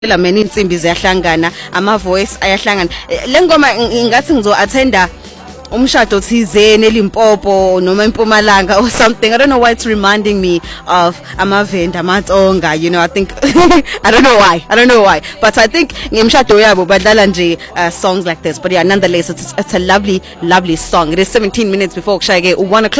la mina insimbi ziyahlangana ama voice ayahlangana le ngoma ngathi ngizo-attenda umshado thizeni eLimpopo noma eMpumalanga or something. I don't know why it's reminding me of amavenda amatsonga, you know. I think I don't know why but I think ngemshado yabo badlala nje songs like this. But yeah, nonetheless it's a lovely song. It is 17 minutes before kushaya ke 1 o'clock.